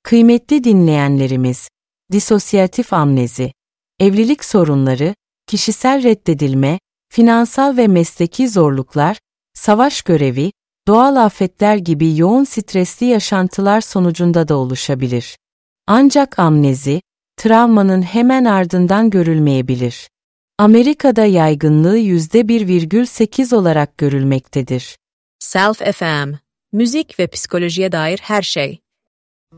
Kıymetli dinleyenlerimiz, disosyatif amnezi, evlilik sorunları, kişisel reddedilme, finansal ve mesleki zorluklar, savaş görevi, doğal afetler gibi yoğun stresli yaşantılar sonucunda da oluşabilir. Ancak amnezi, travmanın hemen ardından görülmeyebilir. Amerika'da yaygınlığı %1,8 olarak görülmektedir. Self FM, müzik ve psikolojiye dair her şey.